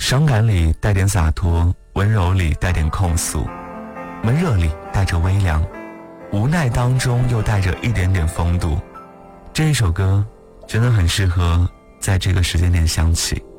伤感里带点洒脱，温柔里带点控诉，闷热里带着微凉，无奈当中又带着一点点风度。这一首歌真的很适合在这个时间点响起。